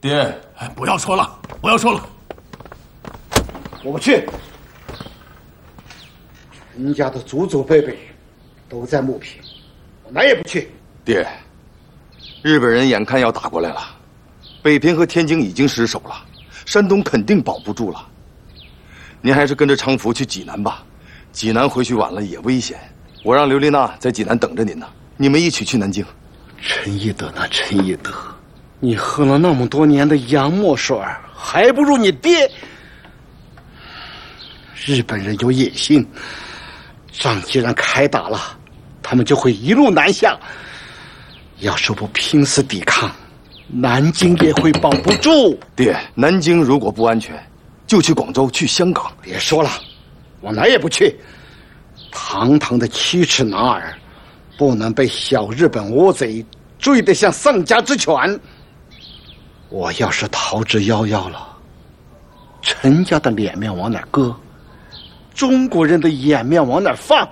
爹， 哎，不要说了，不要说了， 我不去。人家的祖祖辈辈都在牟平，我哪也不去。 爹，日本人眼看要打过来了，北平和天津已经失守了，山东肯定保不住了。您还是跟着常福去济南吧，济南回去晚了也危险。我让刘丽娜在济南等着您呢，你们一起去南京。 陈义德呐，陈义德，你喝了那么多年的洋墨水，还不如你爹。日本人有野心，仗既然开打了，他们就会一路南下。要是不拼死抵抗，南京也会保不住。 爹，南京如果不安全，就去广州，去香港。 别说了，我哪也不去。堂堂的7尺男儿，不能被小日本倭贼追得像丧家之犬。我要是逃之夭夭了，陈家的脸面往哪搁？中国人的颜面往哪放？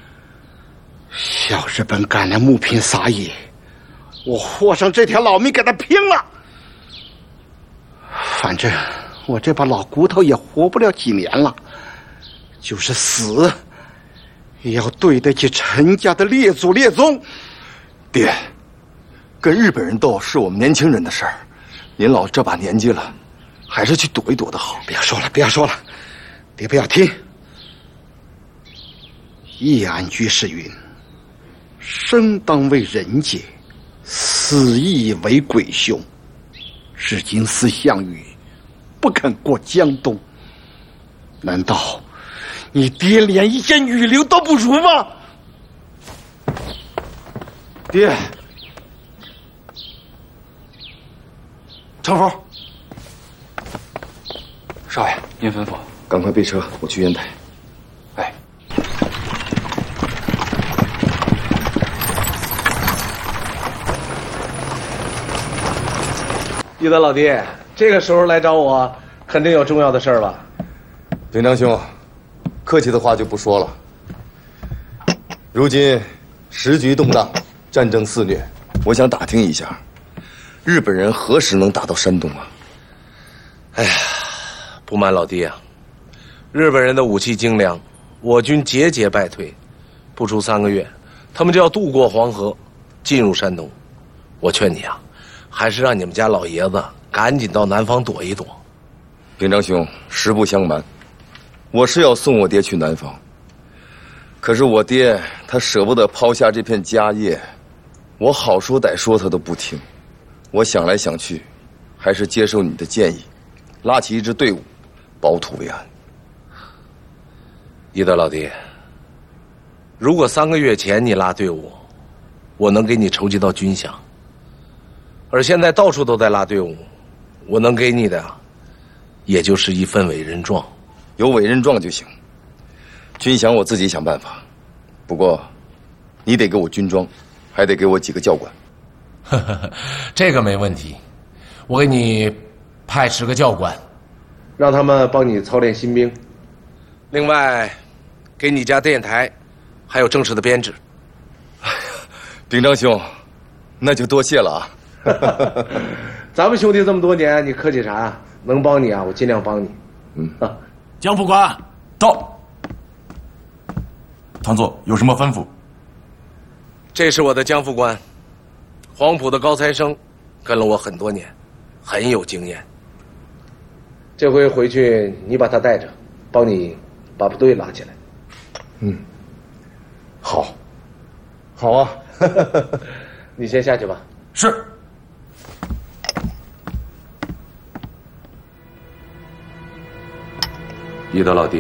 小日本敢来牟平撒野，我豁上这条老命给他拼了。反正我这把老骨头也活不了几年了，就是死也要对得起陈家的列祖列宗。 爹，跟日本人斗是我们年轻人的事儿，您老这把年纪了，还是去躲一躲的好。 不要说了，不要说了，爹不要听。易安居士云：“生当为人杰，死亦为鬼雄。”日今思项羽，不肯过江东，难道你爹连一件女流都不如吗？ 爹，常福，少爷， 您吩咐。 赶快备车，我去烟台。哎， 义德老弟，这个时候来找我，肯定有重要的事儿吧？ 秉章兄，客气的话就不说了。如今时局动荡，战争肆虐，我想打听一下，日本人何时能打到山东啊？ 哎呀，不瞒老弟啊，日本人的武器精良，我军节节败退，不出3个月，他们就要渡过黄河，进入山东。我劝你啊，还是让你们家老爷子赶紧到南方躲一躲。 秉章兄，实不相瞒，我是要送我爹去南方，可是我爹他舍不得抛下这片家业，我好说歹说他都不听。我想来想去，还是接受你的建议，拉起一支队伍，保土为安。 义德老弟，如果3个月前你拉队伍，我能给你筹集到军饷，而现在到处都在拉队伍，我能给你的也就是一份委任状。 有委任状就行，军饷我自己想办法。不过，你得给我军装，还得给我几个教官。 这个没问题，我给你派10个教官， 让他们帮你操练新兵。另外，给你家电台，还有正式的编制。 秉章兄，那就多谢了啊。 咱们兄弟这么多年，你客气啥呀？能帮你啊，我尽量帮你。 江副官到。堂座有什么吩咐？ 这是我的江副官，黄埔的高材生，跟了我很多年，很有经验。这回回去你把他带着，帮你把部队拉起来。 好，好啊。 你先下去吧。 是。 义德老弟，